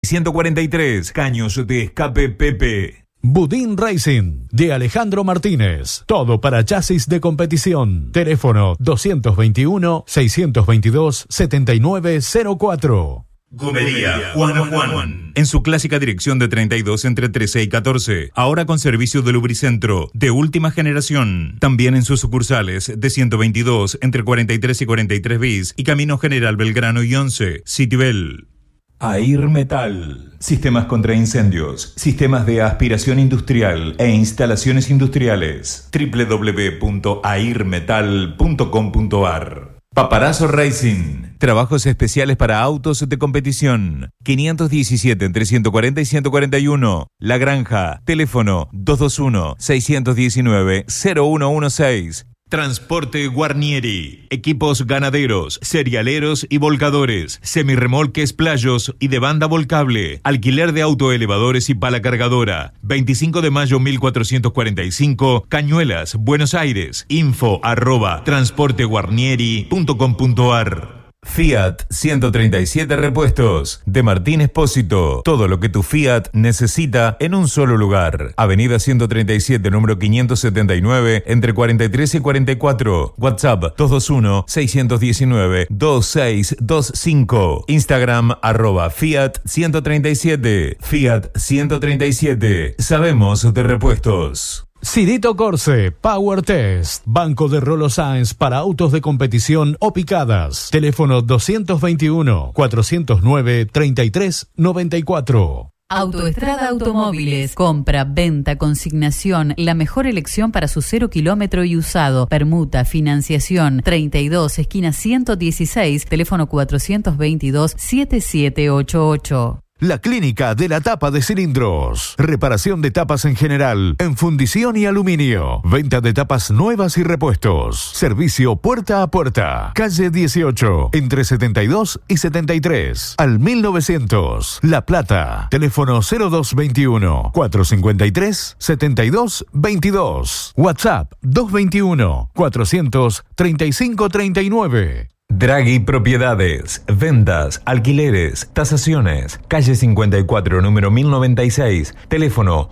143, caños de escape Pepe. Budín Racing, de Alejandro Martínez. Todo para chasis de competición. Teléfono 221-622-7904. Gomería Juan. En su clásica dirección de 32 entre 13 y 14. Ahora con servicio de lubricentro de última generación. También en sus sucursales de 122 entre 43 y 43 bis y Camino General Belgrano y 11. Citibel. Air Metal. Sistemas contra incendios, sistemas de aspiración industrial e instalaciones industriales. www.airmetal.com.ar. Paparazzo Racing. Trabajos especiales para autos de competición. 517 entre 140 y 141. La Granja. Teléfono 221-619-0116. Transporte Guarnieri. Equipos ganaderos, cerealeros y volcadores, semirremolques playos y de banda volcable. Alquiler de autoelevadores y pala cargadora. 25 de mayo 1445, Cañuelas, Buenos Aires. info@transporteguarnieri.com.ar. Fiat 137 Repuestos, de Martín Espósito. Todo lo que tu Fiat necesita en un solo lugar. Avenida 137, número 579, entre 43 y 44. WhatsApp 221-619-2625. Instagram @Fiat 137. Fiat 137. Sabemos de repuestos. Sidito Corse, Power Test, Banco de Rolo Sáenz para autos de competición o picadas. Teléfono 221-409-3394. Autoestrada Automóviles. Compra, venta, consignación. La mejor elección para su 0 kilómetro y usado. Permuta, financiación. 32, esquina 116. Teléfono 422-7788. La Clínica de la Tapa de Cilindros. Reparación de tapas en general, en fundición y aluminio. Venta de tapas nuevas y repuestos. Servicio puerta a puerta. Calle 18, entre 72 y 73. Al 1900. La Plata. Teléfono 0221-453-7222. WhatsApp 221-400-3539. Draghi Propiedades, ventas, alquileres, tasaciones. Calle 54, número 1096. Teléfono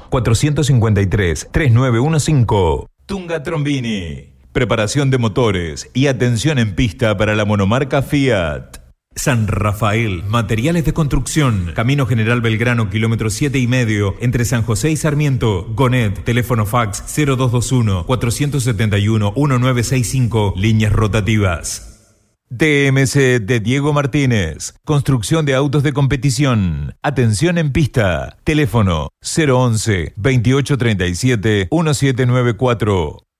453-3915. Tunga Trombini. Preparación de motores y atención en pista para la monomarca Fiat. San Rafael, materiales de construcción. Camino General Belgrano, kilómetro 7,5, entre San José y Sarmiento. Gonet, teléfono fax 0221-471-1965, líneas rotativas. TMC de Diego Martínez. Construcción de autos de competición. Atención en pista. Teléfono 011-2837-1794.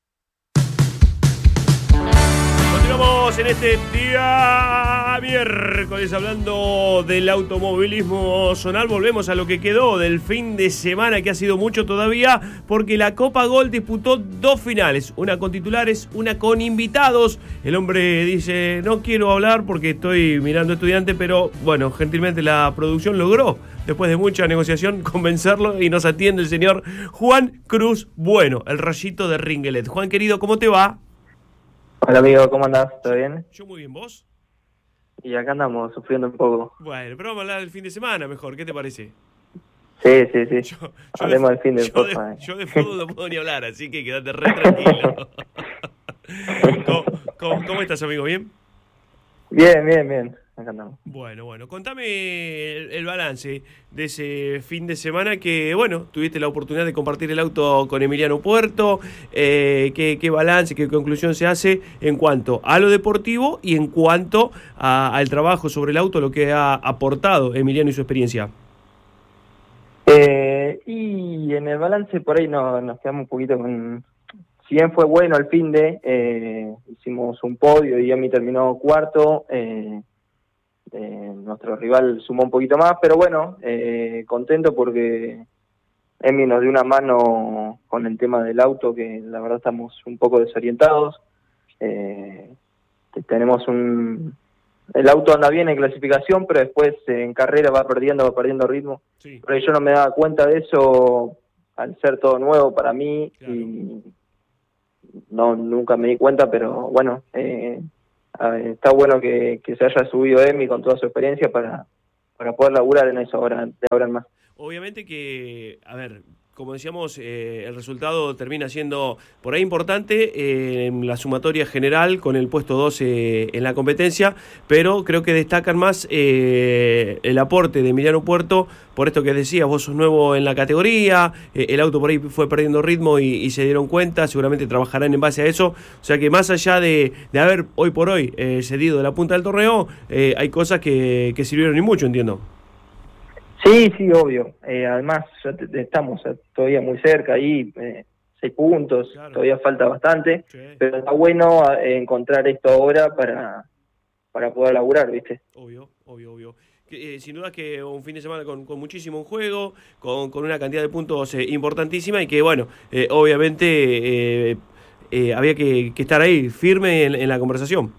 Continuamos en este día miércoles hablando del automovilismo zonal. Volvemos a lo que quedó del fin de semana, que ha sido mucho todavía, porque la Copa Gol disputó 2 finales, una con titulares, una con invitados. El hombre dice: no quiero hablar porque estoy mirando Estudiante, pero bueno, gentilmente la producción logró, después de mucha negociación, convencerlo y nos atiende el señor Juan Cruz Bueno, el rayito de Ringelet. Juan, querido, ¿cómo te va? Hola amigo, ¿cómo andás? ¿Todo bien? Yo muy bien, ¿vos? Y acá andamos sufriendo un poco. Bueno, pero vamos a hablar del fin de semana mejor, ¿qué te parece? Sí. Hablemos del fin del yo de fútbol no puedo ni hablar, así que quédate re tranquilo. ¿Cómo estás, amigo? ¿Bien? Bien. Acá andamos. Bueno, contame el balance de ese fin de semana que, bueno, tuviste la oportunidad de compartir el auto con Emiliano Puerto. ¿Qué balance, qué conclusión se hace en cuanto a lo deportivo y en cuanto al trabajo sobre el auto, lo que ha aportado Emiliano y su experiencia? Y en el balance por ahí nos quedamos un poquito con... Si bien fue bueno el fin de, hicimos un podio y Emi terminó cuarto. Nuestro rival sumó un poquito más, pero bueno, contento porque Emi nos dio una mano con el tema del auto, que la verdad estamos un poco desorientados. Tenemos el auto anda bien en clasificación, pero después en carrera va perdiendo ritmo. Sí. Pero yo no me daba cuenta de eso al ser todo nuevo para mí. Claro. Y nunca me di cuenta, pero bueno, está bueno que se haya subido Emi con toda su experiencia para poder laburar en eso ahora, de ahora en más. Obviamente que, a ver, como decíamos, el resultado termina siendo por ahí importante en la sumatoria general con el puesto 12 en la competencia, pero creo que destacan más el aporte de Emiliano Puerto, por esto que decías, vos sos nuevo en la categoría, el auto por ahí fue perdiendo ritmo y se dieron cuenta, seguramente trabajarán en base a eso, o sea que más allá de haber hoy por hoy cedido de la punta del torneo, hay cosas que sirvieron y mucho, entiendo. Sí, obvio. Además, ya estamos todavía muy cerca ahí, 6 puntos, claro. Todavía falta bastante, sí. Pero está bueno encontrar esto ahora para poder laburar, ¿viste? Obvio. Sin duda que un fin de semana con muchísimo en juego, con una cantidad de puntos importantísima y que, bueno, obviamente había que estar ahí firme en la conversación.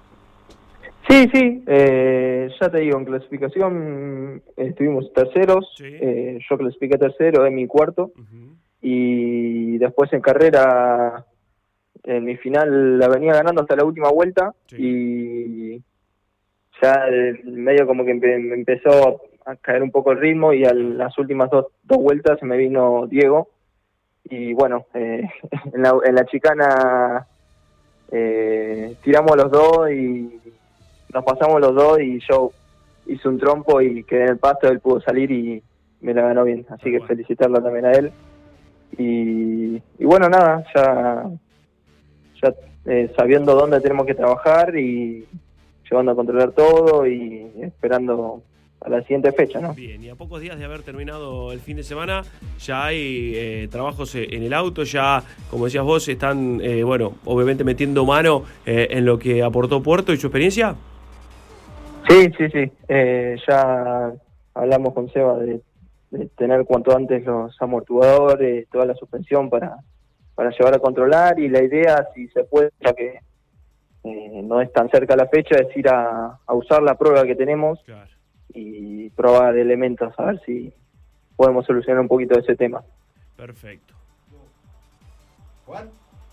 Sí, ya te digo, en clasificación estuvimos terceros, sí. Yo clasifiqué tercero, Emi cuarto, y después en carrera, en mi final la venía ganando hasta la última vuelta, sí. Y ya medio como que me empezó a caer un poco el ritmo y a las últimas dos vueltas se me vino Diego, y bueno, en la chicana tiramos los dos y nos pasamos los dos y yo hice un trompo y quedé en el pasto, él pudo salir y me la ganó bien, así que felicitarlo también a él. Y bueno, nada, ya sabiendo dónde tenemos que trabajar y llevando a controlar todo y esperando a la siguiente fecha, ¿no? Bien, y a pocos días de haber terminado el fin de semana, ya hay trabajos en el auto, ya, como decías vos, están, bueno, obviamente metiendo mano en lo que aportó Puerto y su experiencia. Sí, ya hablamos con Seba de tener cuanto antes los amortiguadores, toda la suspensión para llevar a controlar, y la idea, si se puede, ya que no es tan cerca la fecha, es ir a usar la prueba que tenemos, claro, y probar elementos, a ver si podemos solucionar un poquito ese tema. Perfecto. Juan.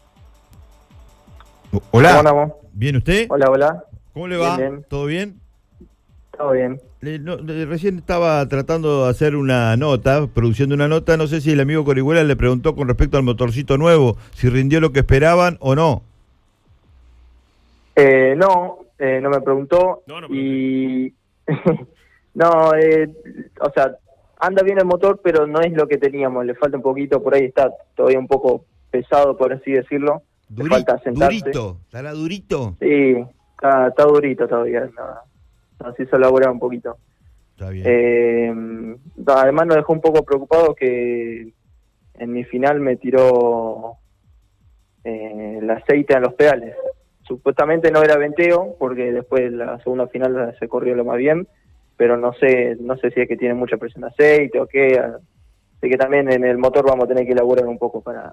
Hola. ¿Cómo andamos? ¿Bien usted? Hola. ¿Cómo le va? Bien. ¿Todo bien? Todo bien. Recién estaba tratando de hacer una nota, produciendo una nota, no sé si el amigo Corihuela le preguntó con respecto al motorcito nuevo, si rindió lo que esperaban o no. No me preguntó, y no, o sea, anda bien el motor, pero no es lo que teníamos, le falta un poquito, por ahí está todavía un poco pesado, por así decirlo. Le falta sentarse. ¿Durito? ¿Estará durito? Sí, está durito todavía, así se elabora un poquito. Está bien. Además nos dejó un poco preocupado que en mi final me tiró el aceite a los pedales. Supuestamente no era venteo, porque después la segunda final se corrió lo más bien, pero no sé si es que tiene mucha presión de aceite o qué. Así que también en el motor vamos a tener que elaborar un poco para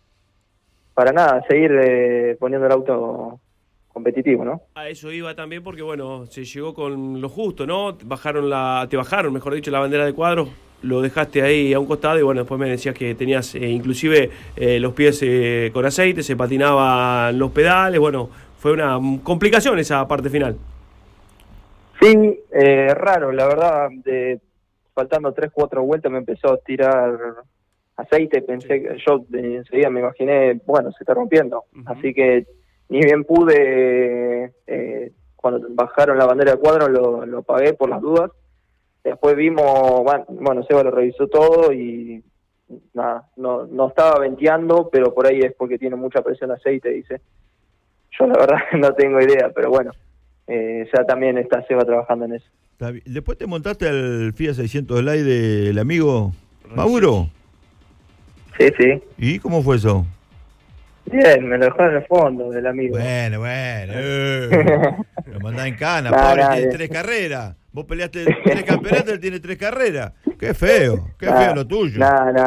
seguir poniendo el auto competitivo, ¿no? A eso iba también porque, bueno, se llegó con lo justo, ¿no? Te bajaron, mejor dicho, la bandera de cuadros, lo dejaste ahí a un costado y, bueno, después me decías que tenías inclusive los pies con aceite, se patinaban los pedales, bueno, fue una complicación esa parte final. Sí, raro, la verdad, faltando 3-4 vueltas me empezó a tirar aceite, pensé que yo enseguida me imaginé, bueno, se está rompiendo, así que ni bien pude, cuando bajaron la bandera de cuadro lo apagué por las dudas. Después vimos, bueno, Seba lo revisó todo y nada, no estaba venteando, pero por ahí es porque tiene mucha presión de aceite, dice. Yo la verdad no tengo idea, pero bueno, ya también está Seba trabajando en eso. ¿Después te montaste al Fiat 600 Light del amigo Mauro? Sí. ¿Y cómo fue eso? Bien, me lo dejó en el fondo del amigo. Bueno. Lo mandás en cana, pobre, tiene 3 carreras. Vos peleaste 3 campeonatos, él tiene 3 carreras. Qué feo lo tuyo.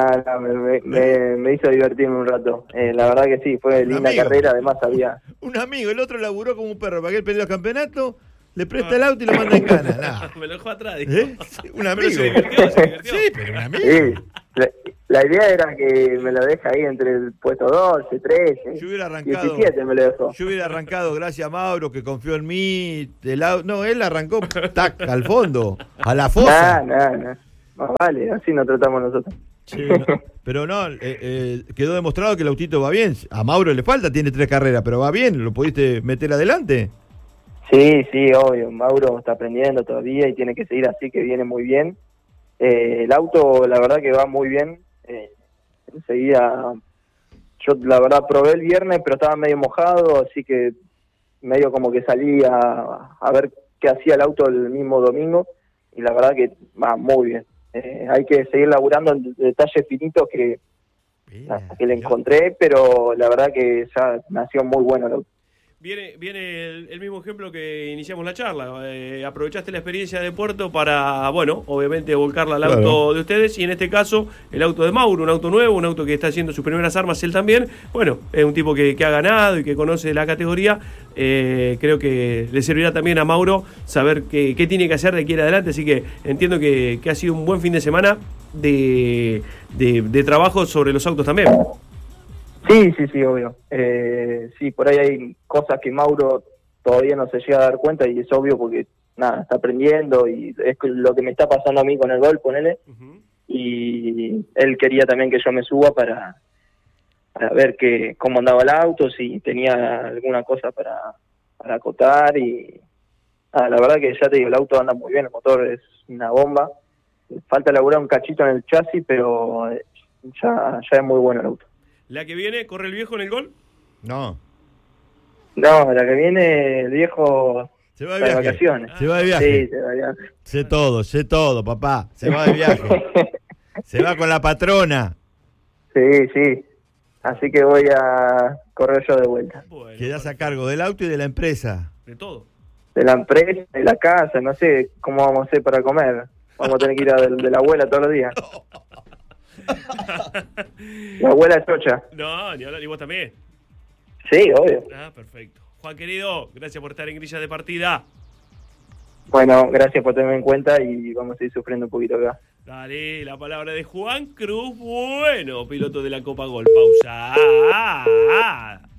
Me hizo divertirme un rato. La verdad que sí, fue linda carrera, además había... Un amigo, el otro laburó como un perro para que él peleó el campeonato, le presta el auto y lo manda en cana. Me lo dejó atrás, dijo. Sí, un amigo. Se divirtió. Sí, pero un amigo. Sí. La idea era que me lo deja ahí entre el puesto 12, 13, yo hubiera arrancado, 17 me lo dejó. Yo hubiera arrancado, gracias a Mauro, que confió en mí. No, él arrancó, tac, al fondo, a la fosa. No. Más vale, así nos tratamos nosotros. Sí, no, pero no, quedó demostrado que el autito va bien. A Mauro le falta, tiene 3 carreras, pero va bien. ¿Lo pudiste meter adelante? Sí, obvio. Mauro está aprendiendo todavía y tiene que seguir así, que viene muy bien. El auto, la verdad que va muy bien. Enseguida, yo la verdad probé el viernes, pero estaba medio mojado, así que medio como que salí a ver qué hacía el auto el mismo domingo, y la verdad que va muy bien. Hay que seguir laburando en detalles finitos que le encontré, pero la verdad que ya nació muy bueno el auto. Viene el mismo ejemplo que iniciamos la charla. Aprovechaste la experiencia de Puerto para, bueno, obviamente volcarla al auto de ustedes, y en este caso el auto de Mauro, un auto nuevo, un auto que está haciendo sus primeras armas él también. Bueno, es un tipo que ha ganado y que conoce la categoría. Creo que le servirá también a Mauro saber qué tiene que hacer de aquí en adelante, así que entiendo que ha sido un buen fin de semana de trabajo sobre los autos también. Sí, obvio. Sí, por ahí hay cosas que Mauro todavía no se llega a dar cuenta, y es obvio porque, nada, está aprendiendo, y es lo que me está pasando a mí con el Gol, ponele. Y él quería también que yo me suba para ver cómo andaba el auto, si tenía alguna cosa para acotar, y la verdad que ya te digo, el auto anda muy bien, el motor es una bomba. Falta elaborar un cachito en el chasis, pero ya es muy bueno el auto. ¿La que viene, corre el viejo en el Gol? No, la que viene el viejo se va de viaje. Vacaciones. Se va de viaje. Sí, se va de viaje. Sé todo, papá. Se va de viaje. Se va con la patrona. Sí. Así que voy a correr yo de vuelta. Bueno, quedás a cargo del auto y de la empresa. De todo. De la empresa, de la casa, no sé cómo vamos a hacer para comer. Vamos a tener que ir de la abuela todos los días. La abuela chocha. No, ni hablar, y vos también. Sí, obvio. Perfecto. Juan, querido, gracias por estar en Grilla de Partida. Bueno, gracias por tenerme en cuenta, y vamos a ir sufriendo un poquito acá. Dale, la palabra de Juan Cruz Bueno, piloto de la Copa Gol. Pausa.